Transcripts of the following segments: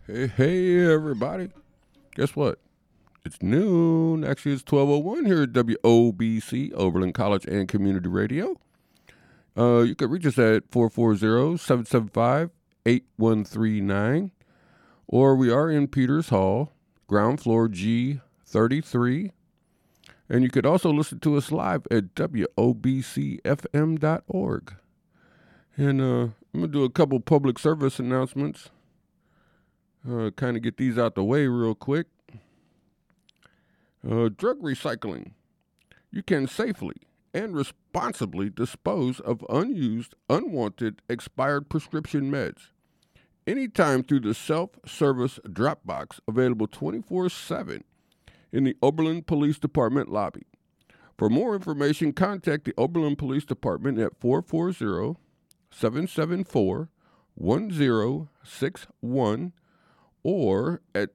Hey, everybody. Guess what? It's noon. Actually, it's 12:01 here at WOBC, Overland College and Community Radio. You can reach us at 440-775-8139, or we are in Peters Hall, ground floor G33. And you could also listen to us live at WOBCFM.org. And I'm going to do a couple public service announcements. Kind of get these out the way real quick. Drug recycling. You can safely and responsibly dispose of unused, unwanted, expired prescription meds anytime through the self-service drop box available 24/7 in the Oberlin Police Department lobby. For more information, contact the Oberlin Police Department at 440-774-1061 or at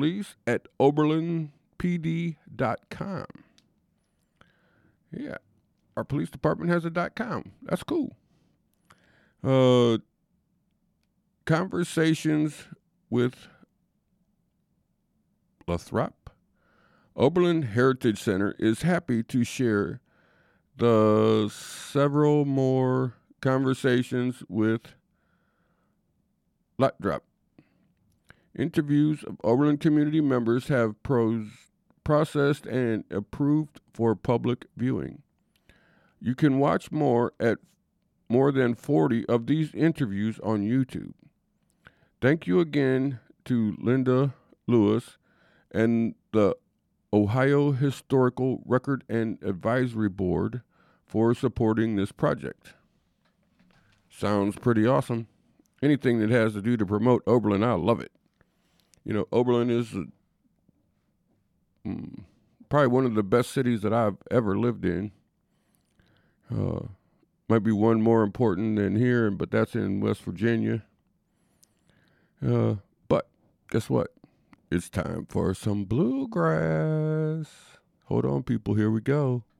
police@oberlinpd.com. Yeah, our police department has a .com. That's cool. Conversations with Lathrop. Oberlin Heritage Center is happy to share the several more conversations with Lathrop. Interviews of Oberlin community members have processed and approved for public viewing. You can watch more than 40 of these interviews on YouTube. Thank you again to Linda Lewis and the Ohio Historical Record and Advisory Board for supporting this project. Sounds pretty awesome. Anything that has to do to promote Oberlin, I love it. You know, Oberlin is probably one of the best cities that I've ever lived in. Might be one more important than here, but that's in West Virginia. But guess what? It's time for some bluegrass. Hold on, people. Here we go.